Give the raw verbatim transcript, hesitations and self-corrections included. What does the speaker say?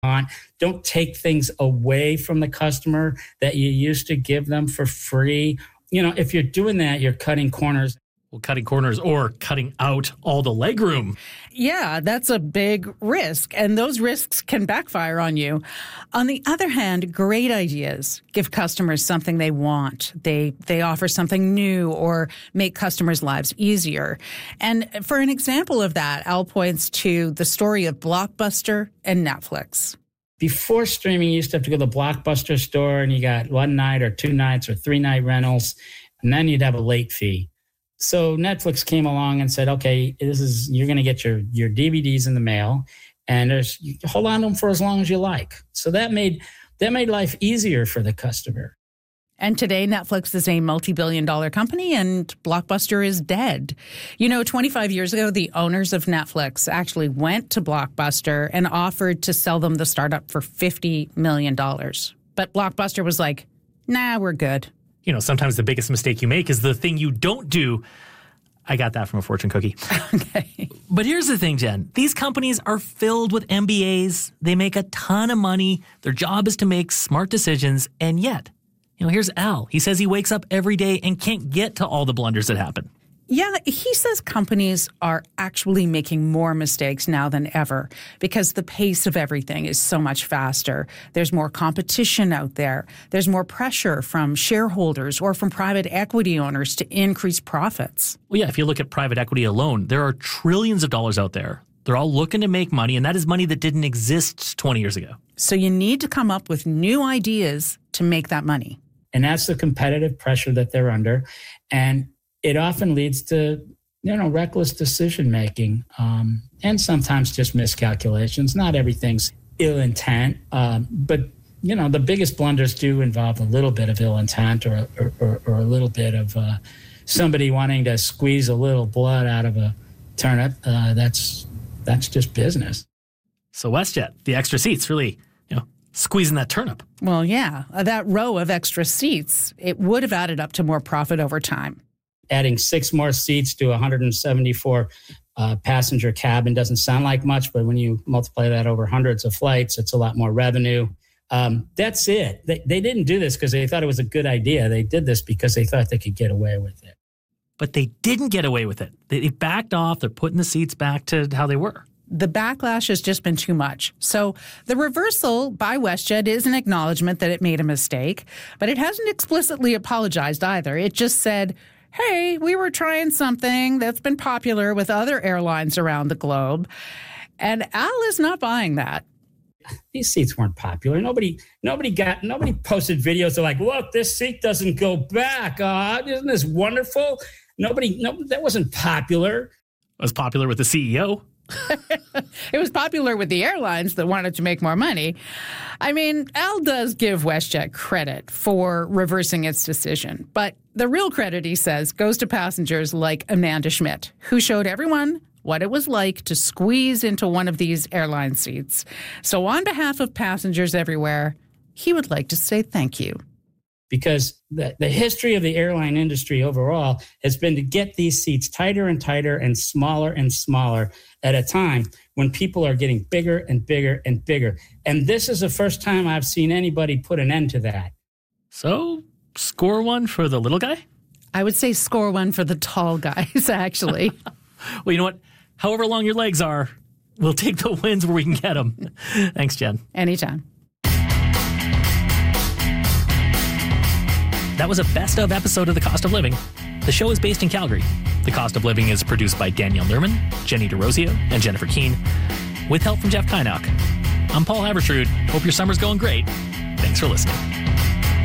on. Don't take things away from the customer that you used to give them for free. You know, if you're doing that, you're cutting corners. Well, cutting corners or cutting out all the legroom. Yeah, that's a big risk, and those risks can backfire on you. On the other hand, great ideas give customers something they want. They they offer something new or make customers' lives easier. And for an example of that, Al points to the story of Blockbuster and Netflix. Before streaming, you used to have to go to the Blockbuster store, and you got one night or two nights or three night rentals, and then you'd have a late fee. So Netflix came along and said, okay, this is you're going to get your, your D V Ds in the mail, and there's you hold on to them for as long as you like. So that made that made life easier for the customer. And today, Netflix is a multi-billion dollar company, and Blockbuster is dead. You know, twenty-five years ago, the owners of Netflix actually went to Blockbuster and offered to sell them the startup for fifty million dollars. But Blockbuster was like, nah, we're good. You know, sometimes the biggest mistake you make is the thing you don't do. I got that from a fortune cookie. Okay. But here's the thing, Jen. These companies are filled with M B As. They make a ton of money. Their job is to make smart decisions. And yet, you know, here's Al. He says he wakes up every day and can't get to all the blunders that happen. Yeah, he says companies are actually making more mistakes now than ever because the pace of everything is so much faster. There's more competition out there. There's more pressure from shareholders or from private equity owners to increase profits. Well, yeah, if you look at private equity alone, there are trillions of dollars out there. They're all looking to make money, and that is money that didn't exist twenty years ago. So you need to come up with new ideas to make that money. And that's the competitive pressure that they're under. And it often leads to, you know, reckless decision-making um, and sometimes just miscalculations. Not everything's ill intent, um, but, you know, the biggest blunders do involve a little bit of ill intent or, or, or, or a little bit of uh, somebody wanting to squeeze a little blood out of a turnip. Uh, that's that's just business. So WestJet, the extra seats, really, you know, squeezing that turnip. Well, yeah, that row of extra seats, it would have added up to more profit over time. Adding six more seats to a one hundred seventy-four uh, passenger cabin doesn't sound like much, but when you multiply that over hundreds of flights, it's a lot more revenue. Um, that's it. They, they didn't do this because they thought it was a good idea. They did this because they thought they could get away with it. But they didn't get away with it. They backed off. They're putting the seats back to how they were. The backlash has just been too much. So the reversal by WestJet is an acknowledgement that it made a mistake, but it hasn't explicitly apologized either. It just said, hey, we were trying something that's been popular with other airlines around the globe. And Al is not buying that. These seats weren't popular. Nobody nobody got nobody posted videos of like, look, this seat doesn't go back. Uh, isn't this wonderful? Nobody, no, that wasn't popular. It was popular with the C E O. It was popular with the airlines that wanted to make more money. I mean, Al does give WestJet credit for reversing its decision. But the real credit, he says, goes to passengers like Amanda Schmidt, who showed everyone what it was like to squeeze into one of these airline seats. So on behalf of passengers everywhere, he would like to say thank you. Because the, the history of the airline industry overall has been to get these seats tighter and tighter and smaller and smaller at a time when people are getting bigger and bigger and bigger. And this is the first time I've seen anybody put an end to that. So, score one for the little guy? I would say score one for the tall guys, actually. Well, you know what? However long your legs are, we'll take the wins where we can get them. Thanks, Jen. Anytime. That was a best-of episode of The Cost of Living. The show is based in Calgary. The Cost of Living is produced by Danielle Nerman, Jenny DeRosio, and Jennifer Keene, with help from Jeff Kynock. I'm Paul Habertrud. Hope your summer's going great. Thanks for listening.